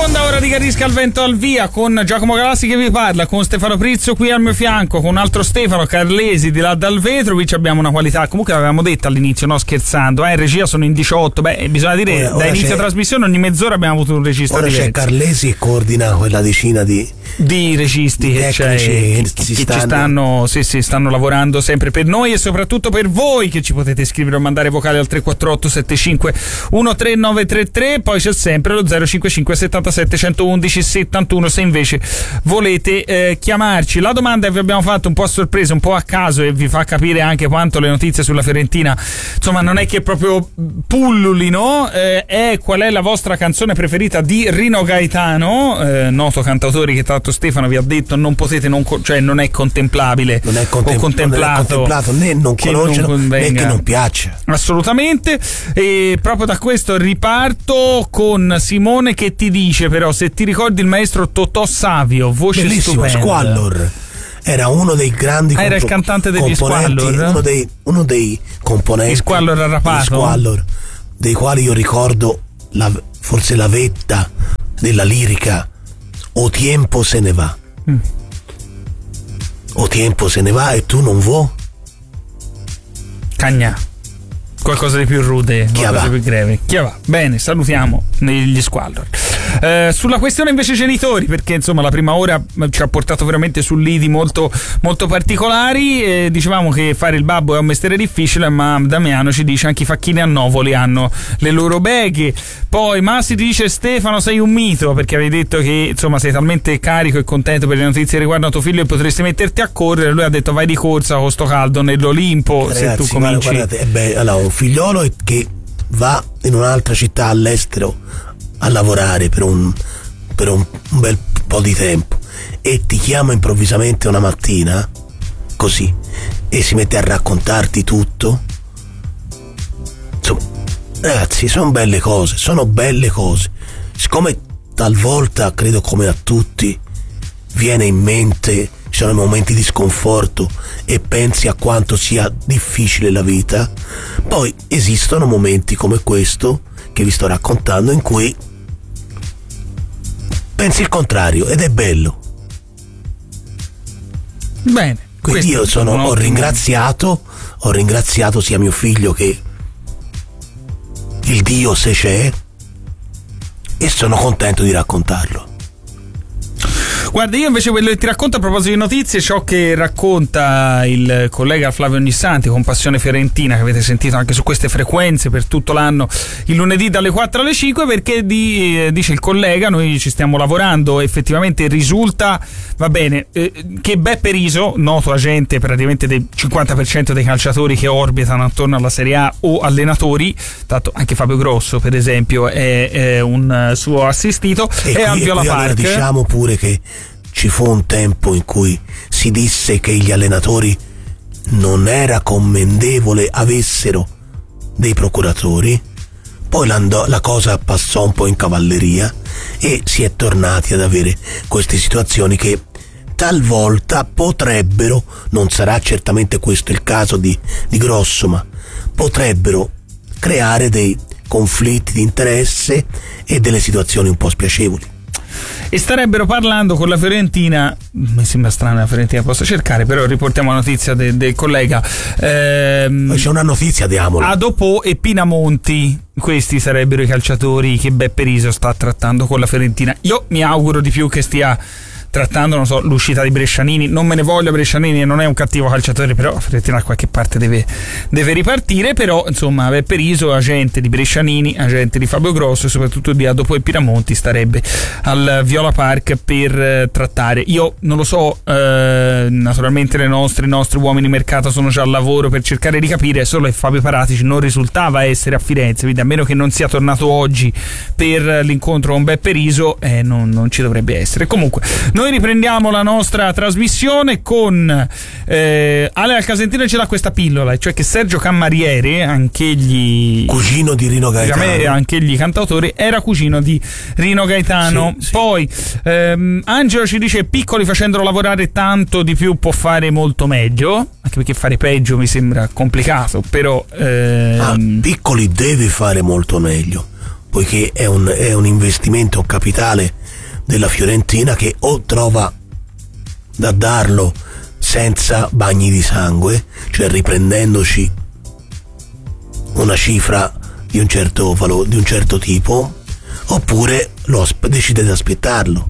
Seconda ora di Carisca al vento al via, con Giacomo Galassi che vi parla, con Stefano Prizio qui al mio fianco, con un altro Stefano Carlesi di là dal vetro. Qui abbiamo una qualità, comunque l'avevamo detto all'inizio, no scherzando, in regia sono in 18, bisogna dire, da inizio trasmissione ogni mezz'ora abbiamo avuto un regista ora diverso. C'è Carlesi e coordina quella decina di registi che ci stanno lavorando sempre per noi e soprattutto per voi, che ci potete scrivere o mandare vocali al 348 75 13933. Poi c'è sempre lo 055 77 111 71 se invece volete chiamarci. La domanda che vi abbiamo fatto un po' a sorpresa, un po' a caso, e vi fa capire anche quanto le notizie sulla Fiorentina insomma non è che proprio pullulino, è: qual è la vostra canzone preferita di Rino Gaetano, noto cantautore che tanto Stefano vi ha detto non potete non è contemplabile, non è contemplato né non conoscere né che non piaccia assolutamente. E proprio da questo riparto con Simone che ti dice, però, se ti ricordi il maestro Totò Savio, voce bellissimo, stupenda. Squallor era uno dei grandi era il cantante degli Squallor, uno dei componenti Squallor arrapato, Squallor, dei quali io ricordo forse la vetta della lirica O tiempo se ne va. O tiempo se ne va e tu non vuoi Cagnà, qualcosa di più rude, qualcosa di più greve. Chi va? Bene, salutiamo negli Squallor. Sulla questione invece genitori, perché insomma la prima ora ci ha portato veramente su lidi molto, molto particolari. Dicevamo che fare il babbo è un mestiere difficile, ma Damiano ci dice anche i facchini a Novoli hanno le loro beghe. Poi Massi ti dice: Stefano, sei un mito, perché avevi detto che insomma sei talmente carico e contento per le notizie riguardo a tuo figlio e potresti metterti a correre. Lui ha detto: vai di corsa con sto caldo nell'Olimpo. Ragazzi, se tu cominci. Guardate, allora, un figliolo che va in un'altra città all'estero a lavorare per un bel po' di tempo e ti chiama improvvisamente una mattina così e si mette a raccontarti tutto, insomma, ragazzi, sono belle cose. Siccome talvolta, credo come a tutti, viene in mente, ci sono momenti di sconforto e pensi a quanto sia difficile la vita, poi esistono momenti come questo che vi sto raccontando in cui pensi il contrario ed è bello. Bene, quindi io ho ringraziato sia mio figlio che il Dio se c'è, e sono contento di raccontarlo. Guarda, io invece quello che ti racconto a proposito di notizie, ciò che racconta il collega Flavio Ognissanti con Passione Fiorentina, che avete sentito anche su queste frequenze per tutto l'anno, il lunedì dalle 4 alle 5, perché dice il collega, noi ci stiamo lavorando, effettivamente risulta, va bene, che Beppe Riso, noto agente praticamente del 50% dei calciatori che orbitano attorno alla Serie A o allenatori, tanto anche Fabio Grosso per esempio è un suo assistito, e al Viola Park. Allora diciamo pure che ci fu un tempo in cui si disse che gli allenatori non era commendevole avessero dei procuratori, poi la cosa passò un po' in cavalleria e si è tornati ad avere queste situazioni che talvolta potrebbero, non sarà certamente questo il caso di Grosso, ma potrebbero creare dei conflitti di interesse e delle situazioni un po' spiacevoli. E starebbero parlando con la Fiorentina, mi sembra strano la Fiorentina possa cercare, però riportiamo la notizia del collega. C'è una notizia, diamola. Adopò e Pinamonti, questi sarebbero i calciatori che Beppe Riso sta trattando con la Fiorentina. Io mi auguro di più che stia trattando, non so, l'uscita di Brescianini. Non me ne voglio, Brescianini non è un cattivo calciatore, però la Fiorentina da qualche parte deve ripartire. Però insomma Beppe Riso, agente di Brescianini, agente di Fabio Grosso e soprattutto di Adopò e Pinamonti, starebbe al Viola Park per trattare. Io non lo so, naturalmente i nostri uomini mercato sono già al lavoro per cercare di capire, solo che Fabio Paratici non risultava essere a Firenze, quindi a meno che non sia tornato oggi per l'incontro con Beppe Riso, non ci dovrebbe essere. Comunque noi riprendiamo la nostra trasmissione con Ale Alcasentino, ce l'ha questa pillola, cioè che Sergio Cammariere, anch'egli cugino di Rino Gaetano, anch'egli cantautore, era cugino di Rino Gaetano. Sì. Poi Angelo ci dice: Piccoli facendolo lavorare tanto di più può fare molto meglio, anche perché fare peggio mi sembra complicato, però Piccoli deve fare molto meglio. poiché è un investimento capitale della Fiorentina, che o trova da darlo senza bagni di sangue, cioè riprendendoci una cifra di un certo valore, di un certo tipo, oppure decide di aspettarlo.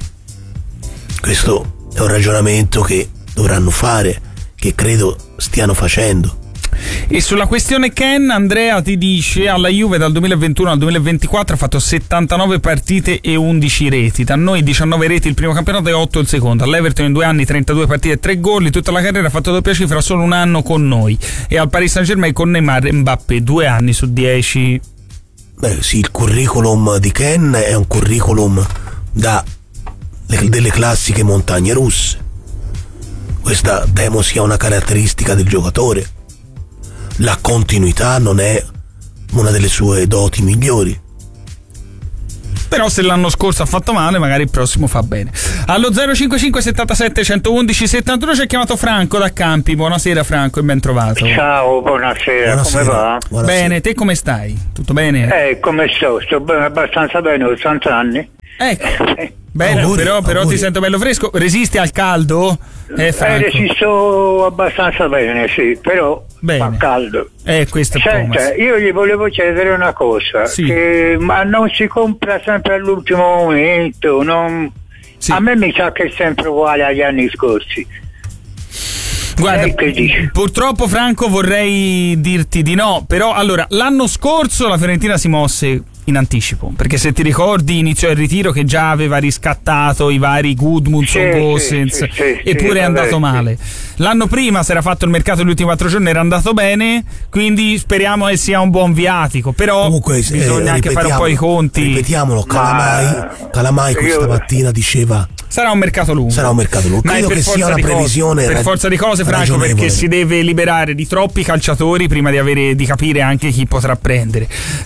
Questo è un ragionamento che dovranno fare, che credo stiano facendo. E sulla questione Ken, Andrea ti dice: alla Juve dal 2021 al 2024 ha fatto 79 partite e 11 reti, da noi 19 reti il primo campionato e 8 il secondo. All'Everton in 2 anni 32 partite e 3 gol, in tutta la carriera ha fatto doppia cifra solo un anno con noi, e al Paris Saint-Germain con Neymar e Mbappé 2 anni su 10. Beh sì, il curriculum di Ken è un curriculum delle classiche montagne russe. Questa temo sia una caratteristica del giocatore. La continuità non è una delle sue doti migliori. Però se l'anno scorso ha fatto male, magari il prossimo fa bene. Allo 055 77 111 71 ci ha chiamato Franco da Campi. Buonasera Franco e ben trovato. Ciao, buonasera. Come va? Buonasera. Bene, te come stai? Tutto bene? Come sto? Sto bene, abbastanza bene, ho 80 anni. Ecco. Bene, Auguri, però auguri. ti sento bello fresco. Resisti al caldo? Franco? Resisto abbastanza bene, sì, però Bene. fa caldo. Questo è Senta, io gli volevo chiedere una cosa, Sì. ma non si compra sempre all'ultimo momento, Sì. A me mi sa che è sempre uguale agli anni scorsi. Guarda, che dici? purtroppo Franco vorrei dirti di no, però allora l'anno scorso la Fiorentina si mosse in anticipo, perché se ti ricordi iniziò il ritiro che già aveva riscattato i vari Gudmundsson, Gosens, eppure è andato male. L'anno prima si era fatto il mercato gli ultimi 4 giorni, era andato bene, quindi speriamo che sia un buon viatico, però Comunque, bisogna anche fare un po' i conti. Ripetiamolo, Calamai questa mattina diceva Sarà un mercato lungo. Ma Credo che sia una previsione per forza di cose, Franco, perché si deve liberare di troppi calciatori prima di capire anche chi potrà prendere.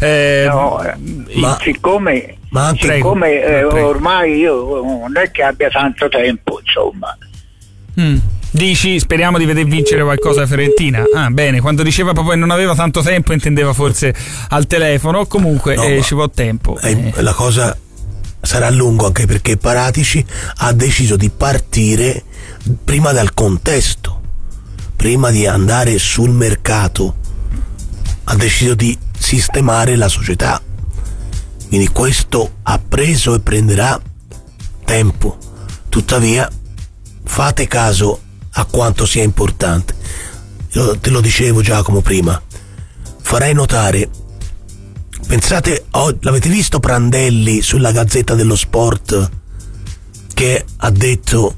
Siccome Prego. ormai io non è che abbia tanto tempo, insomma. Dici, speriamo di vedere vincere qualcosa a Fiorentina. Bene, quando diceva proprio che non aveva tanto tempo intendeva forse al telefono. Comunque ci vuole tempo. La cosa sarà a lungo, anche perché Paratici ha deciso di partire prima dal contesto, prima di andare sul mercato, ha deciso di sistemare la società, quindi questo ha preso e prenderà tempo. Tuttavia fate caso a quanto sia importante. Te lo dicevo Giacomo prima, farei notare, pensate, l'avete visto Prandelli sulla Gazzetta dello Sport che ha detto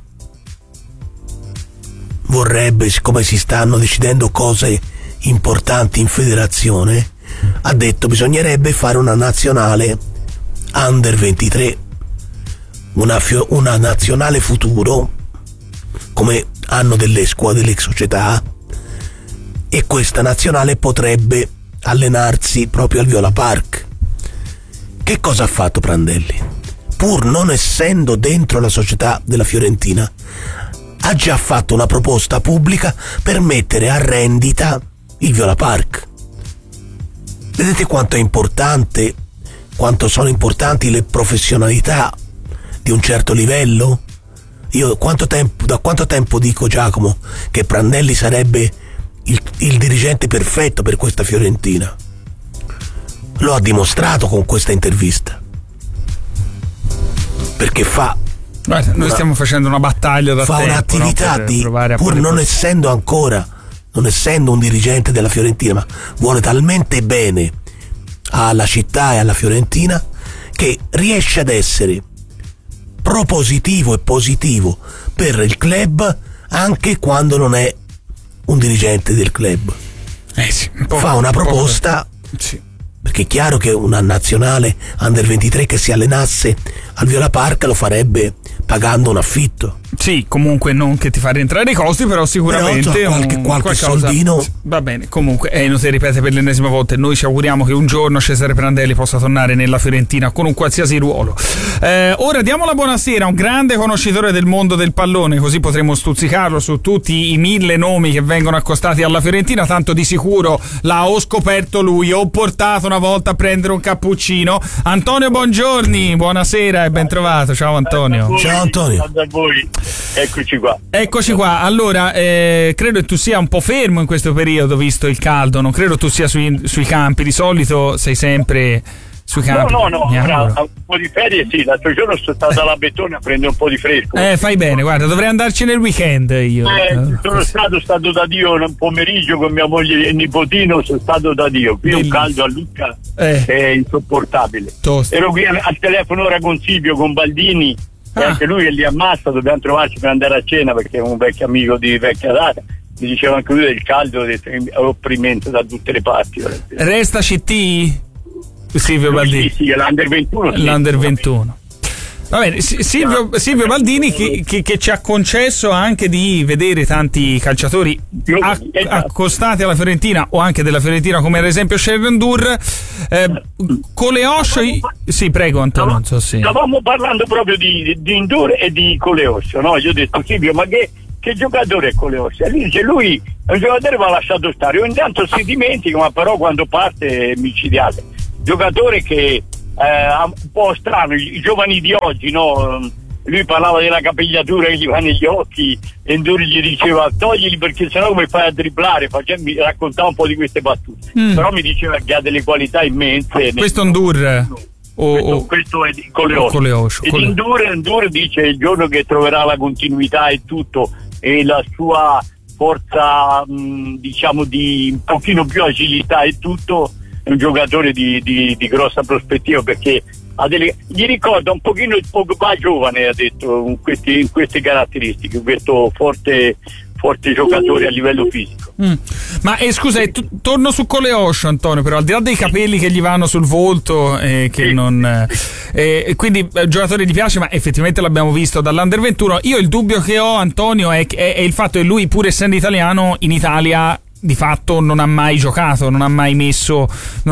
vorrebbe, siccome si stanno decidendo cose importanti in federazione, ha detto bisognerebbe fare una nazionale under 23, una nazionale futuro come hanno delle squadre, delle società, e questa nazionale potrebbe allenarsi proprio al Viola Park. Che cosa ha fatto Prandelli? Pur non essendo dentro la società della Fiorentina, ha già fatto una proposta pubblica per mettere a rendita il Viola Park. Vedete quanto è importante, quanto sono importanti le professionalità di un certo livello? Io da quanto tempo dico, Giacomo, che Prandelli sarebbe il dirigente perfetto per questa Fiorentina? Lo ha dimostrato con questa intervista, perché Guarda, noi stiamo facendo una battaglia da tempo, un'attività pur non essendo un dirigente della Fiorentina, ma vuole talmente bene alla città e alla Fiorentina che riesce ad essere propositivo e positivo per il club anche quando non è un dirigente del club. Fa una proposta, perché è chiaro che una nazionale under 23 che si allenasse al Viola Park lo farebbe pagando un affitto. Sì, comunque non che ti fa rientrare i costi, però sicuramente però qualche soldino. Va bene, comunque inutile ripete per l'ennesima volta, noi ci auguriamo che un giorno Cesare Prandelli possa tornare nella Fiorentina con un qualsiasi ruolo. Ora diamo la buonasera a un grande conoscitore del mondo del pallone, così potremo stuzzicarlo su tutti i 1000 nomi che vengono accostati alla Fiorentina, tanto di sicuro l'ho scoperto lui, ho portato una volta a prendere un cappuccino. Antonio Bongiorni, buonasera e ben trovato. Ciao Antonio. Ciao Antonio. Da voi. Eccoci qua. Allora, credo che tu sia un po' fermo in questo periodo, visto il caldo. Non credo tu sia sui campi. Di solito sei sempre sui campi. No, un po' di ferie sì. L'altro giorno sono stato alla Bettone a prendere un po' di fresco. Fai bene, guarda, dovrei andarci nel weekend io. Sono stato da Dio un pomeriggio con mia moglie e il nipotino, sono stato da Dio. Qui un caldo a Lucca è insopportabile. Tosto. Ero qui al telefono ora con Silvio, con Baldini. E anche lui è lì a Massa, dobbiamo trovarci per andare a cena perché è un vecchio amico di vecchia data. Mi diceva anche lui del caldo, è opprimente da tutte le parti. Resta CT? Silvio Baldini. Sì, l'Under 21. L'Under 21. Va bene, Silvio Baldini che ci ha concesso anche di vedere tanti calciatori accostati alla Fiorentina o anche della Fiorentina, come ad esempio Sheridan Durr, Coleoscio. Sì, prego Antonio, non so se stavamo parlando proprio di Durr e di Coleoscio, no? Io ho detto Silvio, ma che giocatore è Coleoscio? E lui dice, lui è un giocatore che va lasciato stare, ogni tanto si dimentica, ma però quando parte è micidiale, giocatore che un po' strano, i giovani di oggi, no? Lui parlava della capigliatura che gli va negli occhi e Durr gli diceva toglili perché sennò come fai a dribblare, mi raccontava un po' di queste battute, però mi diceva che ha delle qualità immense. Questo è un Durr? Questo è di Coleoscio. E di Durr dice il giorno che troverà la continuità e tutto e la sua forza diciamo di un pochino più agilità e tutto, è un giocatore di grossa prospettiva perché gli ricorda un pochino il Pogba giovane, ha detto, in queste caratteristiche, questo forte giocatore a livello fisico. Ma scusa, torno su Coleoscio Antonio, però al di là dei capelli che gli vanno sul volto quindi il giocatore gli piace, ma effettivamente l'abbiamo visto dall'Under 21. Io il dubbio che ho, Antonio, è il fatto che lui, pur essendo italiano, in Italia di fatto non ha mai giocato, non ha mai messo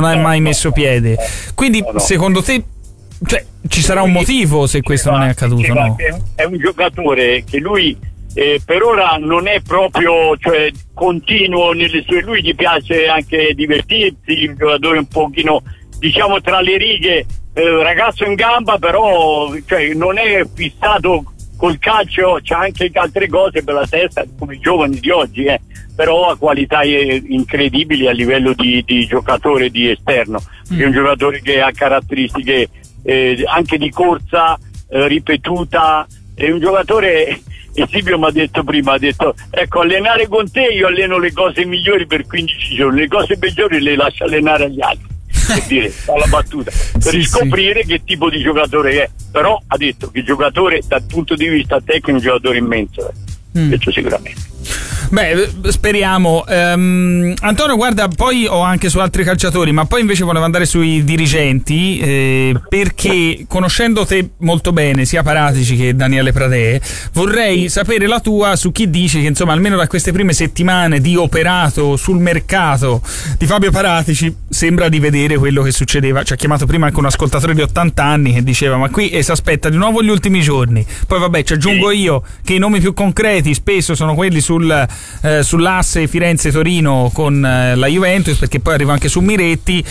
piede. Quindi secondo te ci sarà un motivo se questo non è accaduto, no? È un giocatore che lui per ora non è proprio continuo nelle sue, lui gli piace anche divertirsi, un giocatore un pochino diciamo tra le righe, ragazzo in gamba, però non è fissato col calcio, c'ha anche altre cose per la testa come i giovani di oggi, però ha qualità incredibili a livello di giocatore di esterno, è un giocatore che ha caratteristiche anche di corsa ripetuta, è un giocatore. E Silvio mi ha detto prima, ecco, allenare con te io alleno le cose migliori per 15 giorni, le cose peggiori le lascio allenare agli altri, per dire, alla battuta, per scoprire che tipo di giocatore è, però ha detto che giocatore dal punto di vista tecnico è un giocatore immenso, questo sicuramente. Beh, speriamo. Antonio, guarda, poi ho anche su altri calciatori, ma poi invece volevo andare sui dirigenti, perché conoscendo te molto bene, sia Paratici che Daniele Pradè, vorrei sapere la tua su chi dice che insomma almeno da queste prime settimane di operato sul mercato di Fabio Paratici sembra di vedere quello che succedeva. Ci ha chiamato prima anche un ascoltatore di 80 anni che diceva ma qui si aspetta di nuovo gli ultimi giorni. Poi vabbè, ci aggiungo io che i nomi più concreti spesso sono quelli sull'asse Firenze-Torino con la Juventus, perché poi arriva anche su Miretti,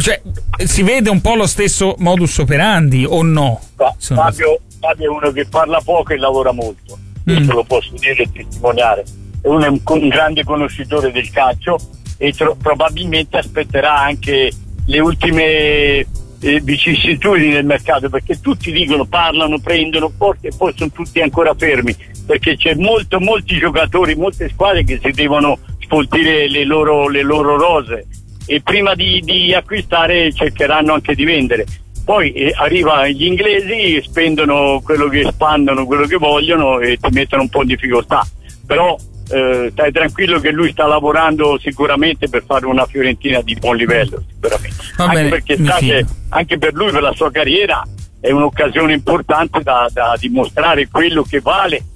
si vede un po' lo stesso modus operandi o no? Fabio è uno che parla poco e lavora molto, questo lo posso dire e testimoniare, è un grande conoscitore del calcio e probabilmente aspetterà anche le ultime vicissitudini del mercato, perché tutti dicono, parlano, prendono forse e poi sono tutti ancora fermi, perché c'è molti giocatori, molte squadre che si devono sfoltire le loro rose e prima di acquistare cercheranno anche di vendere. Poi arriva gli inglesi, spendono quello che spandono, quello che vogliono e ti mettono un po' in difficoltà, però stai tranquillo che lui sta lavorando sicuramente per fare una Fiorentina di buon livello, sicuramente. Anche perché anche per lui, per la sua carriera, è un'occasione importante da dimostrare quello che vale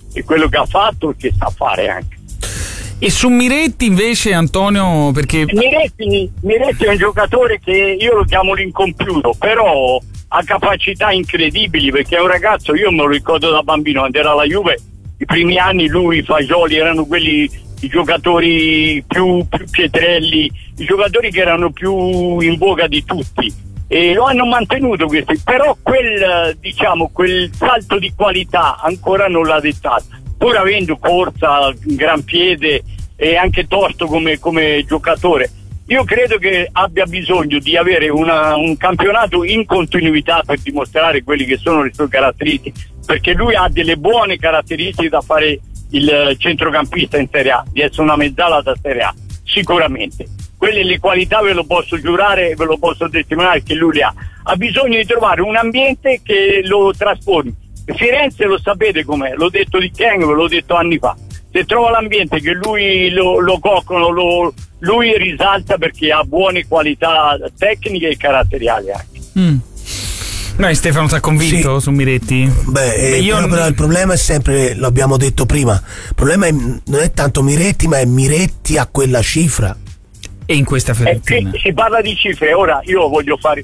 e quello che ha fatto e che sa fare anche. E su Miretti invece, Antonio, perché Miretti è un giocatore che io lo chiamo l'incompiuto, però ha capacità incredibili, perché è un ragazzo, io me lo ricordo da bambino, quando era alla Juve, i primi anni lui, Fagioli, erano quelli, i giocatori più pietrelli, i giocatori che erano più in voga di tutti, e lo hanno mantenuto questi, però quel salto di qualità ancora non l'ha dettato, pur avendo corsa, gran piede e anche tosto come giocatore. Io credo che abbia bisogno di avere un campionato in continuità per dimostrare quelli che sono le sue caratteristiche, perché lui ha delle buone caratteristiche da fare il centrocampista in Serie A, di essere una mezzala da Serie A, sicuramente. Quelle le qualità ve lo posso giurare, ve lo posso testimoniare che lui le ha. Ha bisogno di trovare un ambiente che lo trasformi. Firenze lo sapete com'è, l'ho detto di Ken, ve l'ho detto anni fa. Se trova l'ambiente che lui lo coccono, lui risalta, perché ha buone qualità tecniche e caratteriali anche. Noi Stefano ti ha convinto su Miretti? Però il problema è sempre, lo abbiamo detto prima, il problema non è tanto Miretti, ma è Miretti a quella cifra. E in questa Fiorentina si parla di cifre. Ora io voglio fare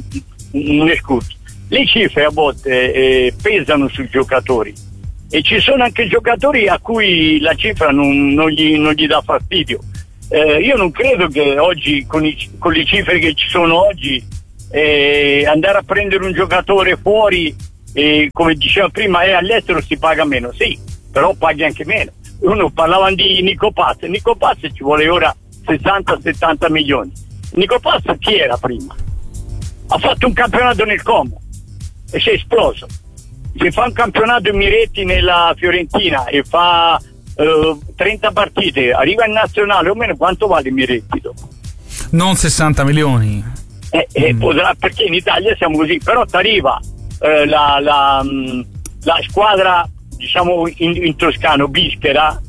un escurso. Le cifre a volte pesano sui giocatori, e ci sono anche giocatori a cui la cifra non gli dà fastidio. Io non credo che oggi con le cifre che ci sono oggi andare a prendere un giocatore fuori, come diceva prima, all'estero si paga meno, sì, però paghi anche meno. Uno parlava di Nico Paz ci vuole ora 60-70 milioni. Nico Paz chi era prima? Ha fatto un campionato nel Como e si è esploso. Se fa un campionato in Miretti nella Fiorentina e fa 30 partite, arriva in nazionale o meno, quanto vale Miretti dopo? Non 60 milioni. Potrà, perché in Italia siamo così, però ti arriva la squadra, diciamo in toscano, Bischera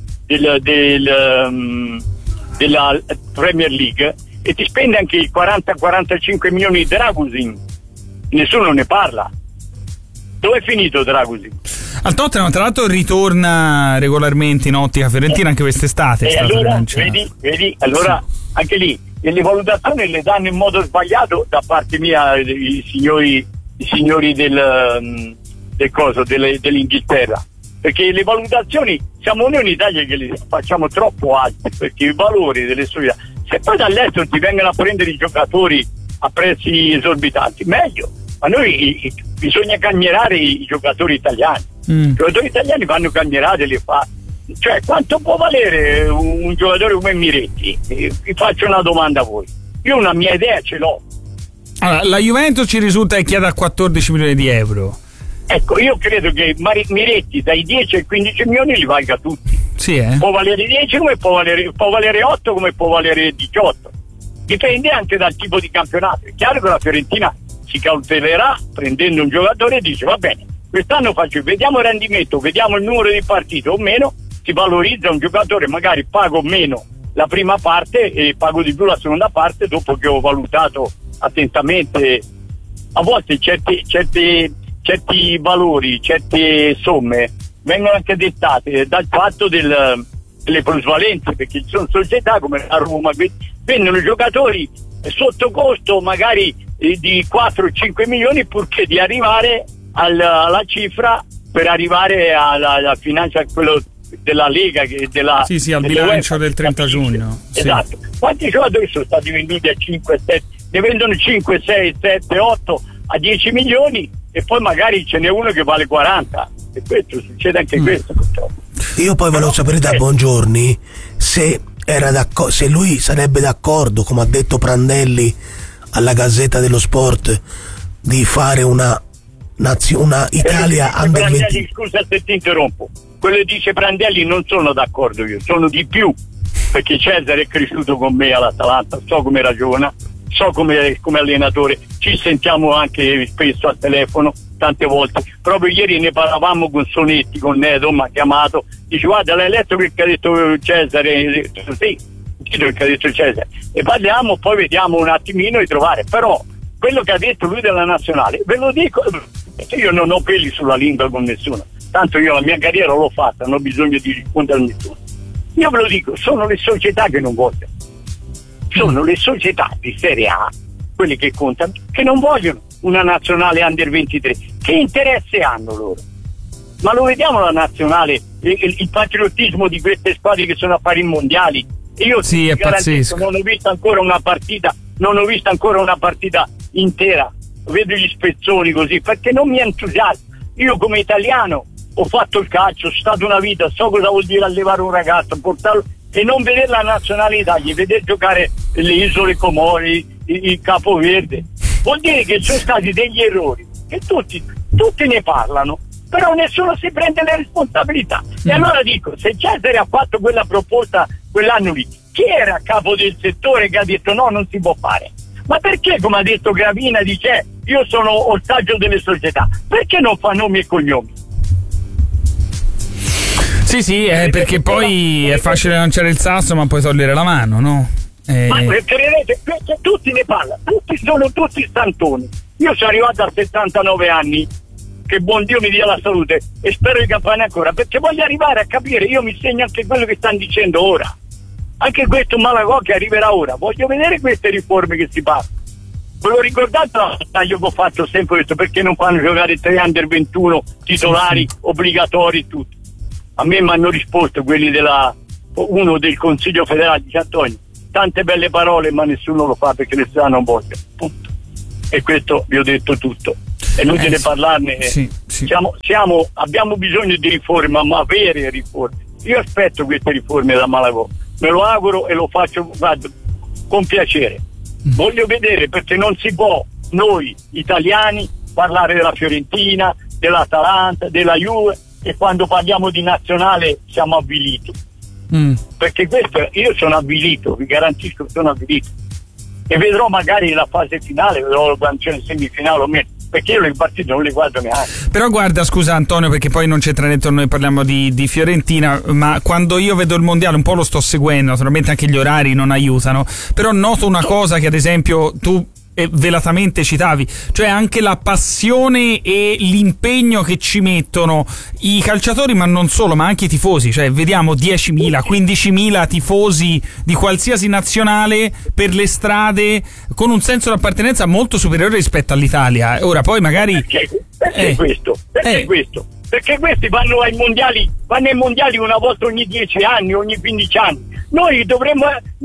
della Premier League, e ti spende anche i 40-45 milioni di Dragusin. Nessuno ne parla. Dove è finito Dragusin? Al Tottenham tra l'altro ritorna regolarmente in ottica fiorentina anche quest'estate. E allora vedi, allora sì. Anche lì e le valutazioni le danno in modo sbagliato da parte mia i signori dell'Inghilterra, perché le valutazioni siamo noi in Italia che le facciamo troppo alte, perché i valori delle società, se poi dall'estero ti vengono a prendere i giocatori a prezzi esorbitanti, meglio, ma noi bisogna cagnierare i giocatori italiani. I giocatori italiani vanno cagnierati, cioè quanto può valere un giocatore come Miretti? Vi faccio una domanda a voi, io una mia idea ce l'ho. Allora, la Juventus ci risulta che chieda 14 milioni di euro. Ecco, io credo che Miretti dai 10 ai 15 milioni li valga tutti. Sì, può valere 10 come può valere 8 come può valere 18, dipende anche dal tipo di campionato. È chiaro che la Fiorentina si cautelerà prendendo un giocatore e dice va bene, quest'anno vediamo il rendimento, vediamo il numero di partite o meno, si valorizza un giocatore, magari pago meno la prima parte e pago di più la seconda parte dopo che ho valutato attentamente. A volte certi valori, certe somme vengono anche dettate dal fatto delle plusvalenze, perché ci sono società come la Roma che vendono giocatori sotto costo magari di 4-5 milioni purché di arrivare alla cifra, per arrivare alla finanza, quello della Lega, al bilancio del 30 giugno. Esatto. Sì. Quanti giocatori sono stati venduti a 5, 7, ne vendono 5, 6, 7, 8 a 10 milioni e poi magari ce n'è uno che vale 40, e questo succede anche questo purtroppo. Io poi volevo sapere da Buongiorni se lui sarebbe d'accordo, come ha detto Prandelli alla Gazzetta dello Sport, di fare una Italia under 20. Scusa se ti interrompo, quello che dice Prandelli non sono d'accordo io, sono di più, perché Cesare è cresciuto con me all'Atalanta, so come ragiona, so come allenatore, ci sentiamo anche spesso al telefono tante volte. Proprio ieri ne parlavamo con Sonetti, con Nedo, mi ha chiamato, dice guarda l'hai letto quel che ha detto Cesare? Sì, quel che ha detto Cesare, e parliamo, poi vediamo un attimino di trovare, però quello che ha detto lui della nazionale ve lo dico, io non ho peli sulla lingua con nessuno, tanto io la mia carriera l'ho fatta, non ho bisogno di rispondere a nessuno. Io ve lo dico, sono le società che non vogliono, sono le società di Serie A, quelle che contano, che non vogliono una nazionale under 23. Che interesse hanno loro? Ma lo vediamo la nazionale, il patriottismo di queste squadre che sono a fare i mondiali. Io sì, è pazzesco. non ho visto ancora una partita intera, vedo gli spezzoni così, perché non mi entusiasma. Io come italiano ho fatto il calcio, sono stato una vita, so cosa vuol dire allevare un ragazzo, portarlo e non vedere la nazionalità, gli vedere giocare le isole Comori, il Capo Verde, vuol dire che sono stati degli errori che tutti ne parlano, però nessuno si prende le responsabilità. E allora dico, se Cesare ha fatto quella proposta quell'anno lì, chi era a capo del settore che ha detto no, non si può fare? Ma perché, come ha detto Gravina, dice io sono ostaggio delle società, perché non fa nomi e cognomi? Sì, perché poi è facile lanciare il sasso ma poi togliere la mano, no? Ma credete, tutti ne parlano, sono tutti stantoni. Io sono arrivato a 79 anni, che buon Dio mi dia la salute, e spero di campare ancora, perché voglio arrivare a capire. Io mi segno anche quello che stanno dicendo ora, anche questo Malagò che arriverà ora. Voglio vedere queste riforme che si parlano. Ve lo ricordate la taglio che ho fatto sempre questo, perché non fanno giocare 3 under 21 titolari obbligatori e tutto? A me mi hanno risposto quelli uno del Consiglio federale, dice Antonio, tante belle parole ma nessuno lo fa perché le non voglia, punto. E questo vi ho detto tutto, è inutile parlarne. Sì. Abbiamo bisogno di riforme, ma vere riforme. Io aspetto queste riforme da Malagò, me lo auguro e lo faccio con piacere. Voglio vedere, perché non si può noi italiani parlare della Fiorentina, dell'Atalanta, della Juve, e quando parliamo di nazionale siamo avviliti. Perché questo, io sono avvilito, vi garantisco che sono avvilito, e vedrò magari la fase finale, vedrò quando c'è il semifinale o meno, perché io le partite non le guardo neanche. Però guarda, scusa Antonio, perché poi non c'entra niente, noi parliamo di Fiorentina, ma quando io vedo il mondiale un po' lo sto seguendo, naturalmente anche gli orari non aiutano, però noto una cosa che ad esempio tu velatamente citavi, cioè anche la passione e l'impegno che ci mettono i calciatori, ma non solo, ma anche i tifosi. Cioè vediamo 10.000, 15.000 tifosi di qualsiasi nazionale per le strade con un senso di appartenenza molto superiore rispetto all'Italia. Ora poi magari perché questo? Perché questi vanno ai mondiali una volta ogni 10 anni, ogni 15 anni. Noi dovremmo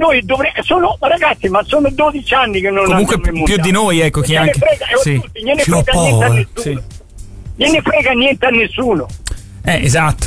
sono ragazzi, ma sono 12 anni che non comunque più di noi, ecco, che anche gliene frega niente a nessuno. Gliene frega niente a nessuno. Esatto.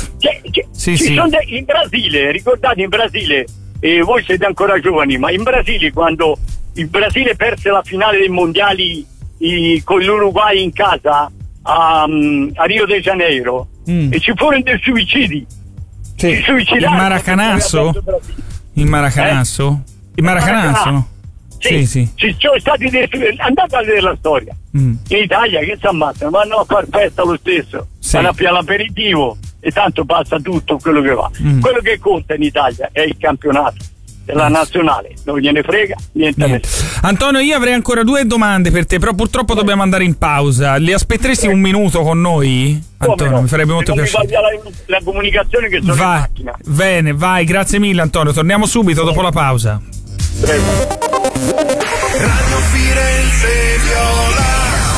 In Brasile, ricordate, in Brasile, voi siete ancora giovani, ma in Brasile, quando il Brasile perse la finale dei mondiali con l'Uruguay in casa a Rio de Janeiro, e ci furono dei suicidi. Il Maracanazo? Il Maracanazo? Il Maracanazo, no? Sì. Ci sono stati andate a vedere la storia. In Italia che si ammazzano, vanno a far festa lo stesso, vanno a piare l'aperitivo e tanto passa tutto quello che va. Quello che conta in Italia è il campionato, è la nazionale, non gliene frega niente. Antonio, io avrei ancora 2 domande per te, però purtroppo dobbiamo andare in pausa. Le aspetteresti un minuto con noi? Antonio, no? Mi farebbe molto piacere. La comunicazione che sono in macchina. Bene, vai, grazie mille Antonio, torniamo subito dopo la pausa. Prego. Radio Firenze Viola.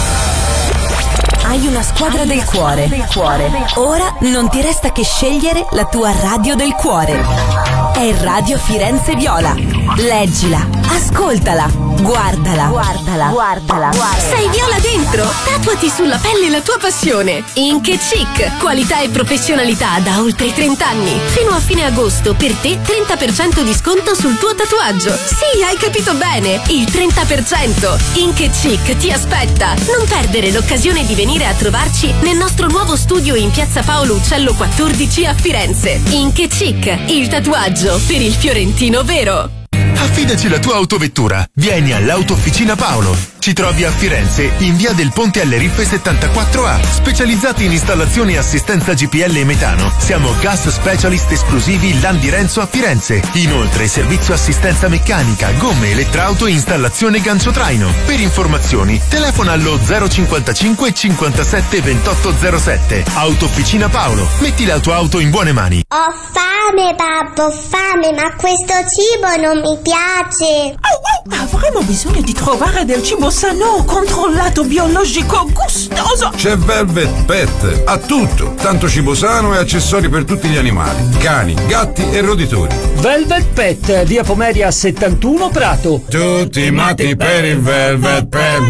Hai una squadra del cuore. Ora non ti resta che scegliere la tua radio del cuore. È Radio Firenze Viola. Leggila, ascoltala, guardala. Sei viola dentro? Tatuati sulla pelle la tua passione. Ink & Chic, qualità e professionalità da oltre 30 anni. Fino a fine agosto per te 30% di sconto sul tuo tatuaggio. Sì, hai capito bene, il 30%. Ink & Chic ti aspetta. Non perdere l'occasione di venire a trovarci nel nostro nuovo studio in piazza Paolo Uccello 14 a Firenze. Ink & Chic, il tatuaggio per il fiorentino vero. Affidaci la tua autovettura. Vieni all'Autofficina Paolo. Ci trovi a Firenze, in via del Ponte alle Riffe 74A. Specializzati in installazione e assistenza GPL e metano. Siamo Gas Specialist esclusivi Landi Renzo a Firenze. Inoltre servizio assistenza meccanica, gomme, elettrauto e installazione gancio traino. Per informazioni telefona allo 055 57 2807. Autofficina Paolo. Metti la tua auto in buone mani. Ho fame, babbo, ho fame, ma questo cibo non mi piace. Avremo bisogno di trovare del cibo sano, controllato, biologico, gustoso. C'è Velvet Pet, ha tutto, tanto cibo sano e accessori per tutti gli animali, cani, gatti e roditori. Velvet Pet, via Pomeria 71 Prato. Tutti matti per il Velvet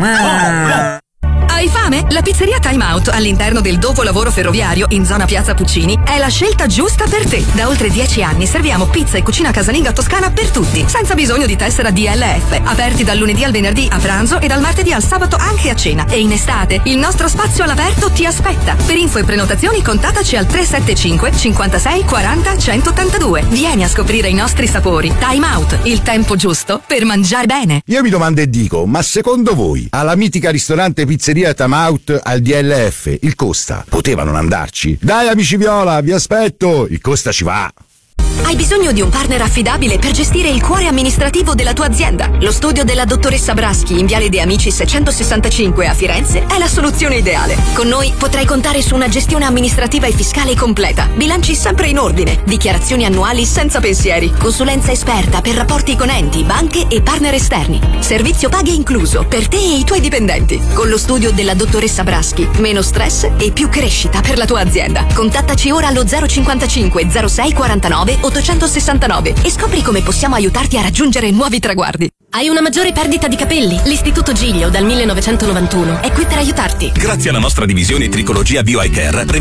Pet. Hai fame? La pizzeria Time Out all'interno del dopolavoro ferroviario in zona Piazza Puccini è la scelta giusta per te. Da oltre 10 anni serviamo pizza e cucina casalinga toscana per tutti, senza bisogno di tessera DLF. Aperti dal lunedì al venerdì a pranzo e dal martedì al sabato anche a cena. E in estate il nostro spazio all'aperto ti aspetta. Per info e prenotazioni contattaci al 375 56 40 182. Vieni a scoprire i nostri sapori. Time Out, il tempo giusto per mangiare bene. Io mi domando e dico, ma secondo voi alla mitica ristorante pizzeria Time Out al DLF il Costa poteva non andarci? Dai amici Viola, vi aspetto, il Costa ci va. Hai bisogno di un partner affidabile per gestire il cuore amministrativo della tua azienda? Lo studio della dottoressa Braschi in Viale De Amicis 165 a Firenze è la soluzione ideale. Con noi potrai contare su una gestione amministrativa e fiscale completa, bilanci sempre in ordine, dichiarazioni annuali senza pensieri, consulenza esperta per rapporti con enti, banche e partner esterni, servizio paghe incluso per te e i tuoi dipendenti. Con lo studio della dottoressa Braschi, meno stress e più crescita per la tua azienda. Contattaci ora allo 055 06 49 869 e scopri come possiamo aiutarti a raggiungere nuovi traguardi. Hai una maggiore perdita di capelli? L'Istituto Giglio dal 1991 è qui per aiutarti. Grazie alla nostra divisione Tricologia Bio Eye Care